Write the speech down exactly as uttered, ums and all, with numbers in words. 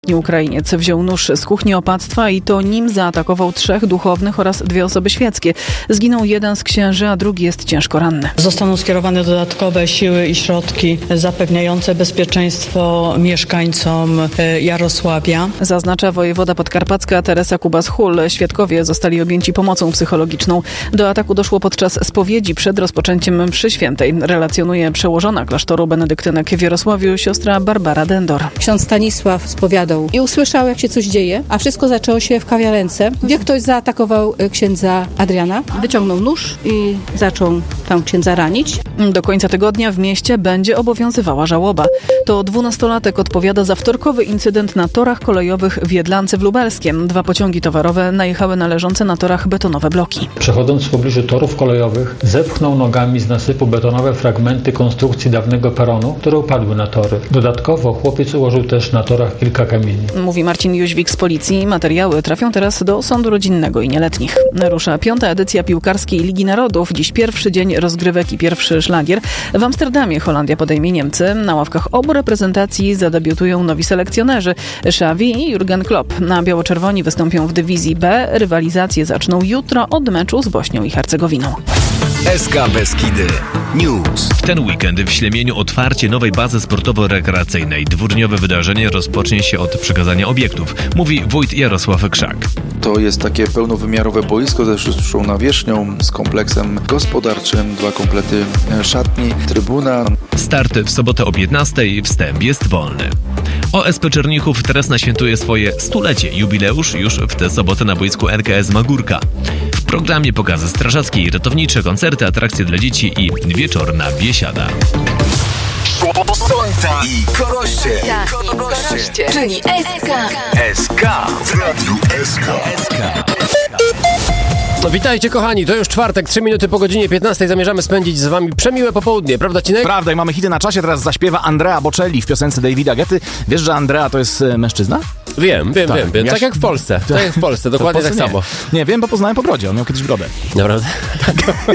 Ukrainiec wziął nóż z kuchni opactwa i to nim zaatakował trzech duchownych oraz dwie osoby świeckie. Zginął jeden z księży, a drugi jest ciężko ranny. Zostaną skierowane dodatkowe siły i środki zapewniające bezpieczeństwo mieszkańcom Jarosławia. Zaznacza wojewoda podkarpacka Teresa Kubas-Hul. Świadkowie zostali objęci pomocą psychologiczną. Do ataku doszło podczas spowiedzi przed rozpoczęciem mszy świętej. Relacjonuje przełożona klasztoru benedyktynek w Jarosławiu siostra Barbara Dendor. Ksiądz Stanisław spowiadał i usłyszał, jak się coś dzieje, a wszystko zaczęło się w kawiarence, gdzie ktoś zaatakował księdza Adriana. Wyciągnął nóż i zaczął tam księdza ranić. Do końca tygodnia w mieście będzie obowiązywała żałoba. To dwunastolatek odpowiada za wtorkowy incydent na torach kolejowych w Jedlance w Lubelskiem. Dwa pociągi towarowe najechały na leżące na torach betonowe bloki. Przechodząc w pobliżu torów kolejowych, zepchnął nogami z nasypu betonowe fragmenty konstrukcji dawnego peronu, które upadły na tory. Dodatkowo chłopiec ułożył też na torach kilka kamieni. Mówi Marcin Jóźwik z policji. Materiały trafią teraz do sądu rodzinnego i nieletnich. Rusza piąta edycja piłkarskiej Ligi Narodów. Dziś pierwszy dzień rozgrywek i pierwszy szlagier. W Amsterdamie Holandia podejmie Niemcy. Na ławkach obu reprezentacji zadebiutują nowi selekcjonerzy Xavi i Jurgen Klopp. Na biało-czerwoni wystąpią w dywizji B. Rywalizacje zaczną jutro od meczu z Bośnią i Hercegowiną. S K Beskidy News. W ten weekend w Ślemieniu otwarcie nowej bazy sportowo-rekreacyjnej. Dwudniowe wydarzenie rozpocznie się od przekazania obiektów, mówi wójt Jarosław Krzak. To jest takie pełnowymiarowe boisko ze sztuczną nawierzchnią, z kompleksem gospodarczym, dwa komplety szatni, trybuna. Start w sobotę o piętnastej, wstęp jest wolny. O S P Czernichów Teresna świętuje swoje stulecie. Jubileusz już w tę sobotę na boisku N K S Magórka. W programie pokazy strażackie i ratownicze, koncerty, atrakcje dla dzieci i wieczorna biesiada. Słońca i Koroście. Koroście. Czyli S K. S K w Radiu S K. No, witajcie kochani, to już czwartek, trzy minuty po godzinie piętnastej. Zamierzamy spędzić z wami przemiłe popołudnie, prawda Cinek? Prawda, i mamy hity na czasie, teraz zaśpiewa Andrea Bocelli w piosence Davida Getty. Wiesz, że Andrea to jest mężczyzna? Wiem, wiem, tak, wiem, wiem. Tak jak w Polsce, tak jak w Polsce, dokładnie tak nie. samo. Nie, wiem, bo poznałem po brodzie, on miał kiedyś brodę. Naprawdę?